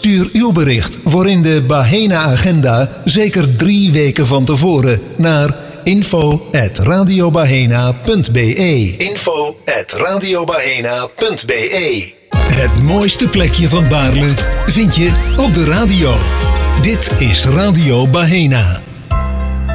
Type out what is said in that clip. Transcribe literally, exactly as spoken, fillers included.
Stuur uw bericht voor in de Bahena-agenda zeker drie weken van tevoren naar info at radiobahena punt be. info at radiobahena punt be. Het mooiste plekje van Baarle vind je op de radio. Dit is Radio Bahena.